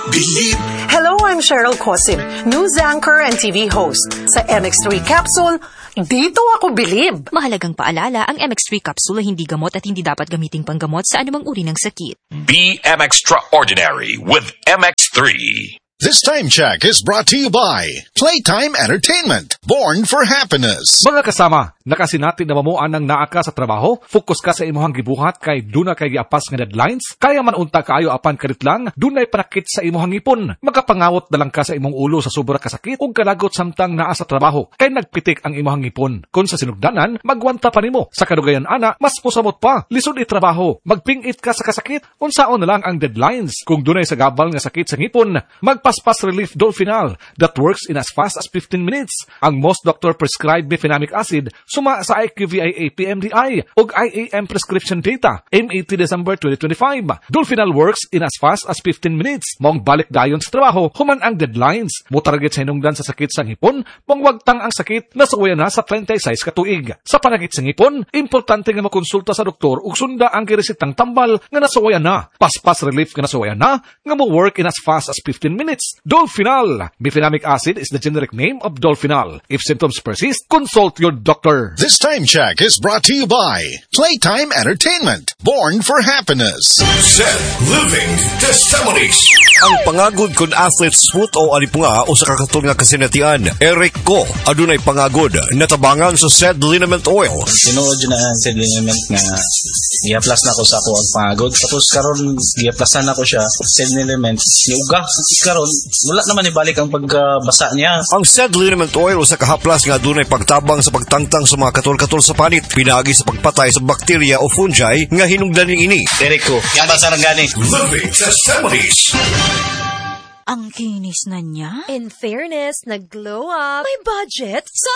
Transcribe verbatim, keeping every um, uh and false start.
Bilib. Hello, I'm Cheryl Cosim, news anchor and T V host. Sa M X three Capsule, dito ako bilib. Mahalagang paalala, ang M X three capsule ay hindi gamot at hindi dapat gamiting panggamot sa anumang uri ng sakit. Be M Extraordinary with M X three. This time check is brought to you by Playtime Entertainment, born for happiness. Mga kasama, nakasinati na mamuan ng naa ka sa trabaho, focus ka sa imuhang gibuhat kay duna kay giapas nga deadlines, kaya man unta kaayo apan karitlang, dunay panakit sa imuhang ipon. Magkapangawot na lang ka sa imong ulo sa sobra kasakit ug kalagot samtang naa sa trabaho, kay nagpitik ang imuhang ipon. Kung sa sinugdanan, magwanta pa nimo. Sa kadugayan ana, mas musamot pa, lisod i trabaho, magpingit ka sa kasakit, unsaon na lang ang deadlines. Kung dunay sa gabal nga sakit sa ngipon, mag Paspas Relief Dolphinal that works in as fast as fifteen minutes. Ang most doctor prescribed mefenamic acid suma sa I Q V I A P M D I ug I A M prescription data M eighty December twenty twenty-five. Dolphinal works in as fast as fifteen minutes. Mong balik dayon sa trabaho human ang deadlines. Mo target sa hinungdan sa sakit sa ngipon, mong wagtang ang sakit nasuwayan na sa twenty-six ka tuig. Sa panakit sa ngipon, importante nga makonsulta sa doktor ug sunda ang giresitang tambal nga nasuwayan na. Paspas Relief nga nasuwayan na nga mo work in as fast as fifteen minutes. Dolphinal. Mefenamic acid is the generic name of Dolphinal. If symptoms persist, consult your doctor. This time check is brought to you by Playtime Entertainment, born for happiness. Zed Living Testimonies. Ang pangagod kun athletes foot o alipunga o sa kakatun nga kasinatian, Eric Ko, adunay pangagod, natabangan sa Zed Liniment Oil. Sinuod yun na Zed Liniment nga i-aplas na ko sa ako ang pangagod. Tapos karon i-aplasan na ko siya, Zed Liniment, niuga. Karon wala naman ibalik ang pagbasa niya. Ang Zed Liniment Oil sa kahaplas nga adunay pagtabang sa pagtangtang sa mga katol-katol sa panit, pinagi sa pagpatay sa bakterya o fungi nga hinungdan ning ini. Eric Ko, yan ba sa gani? Living Testimonies. Ang kinis na niya. In fairness, nag-glow up. May budget. Sa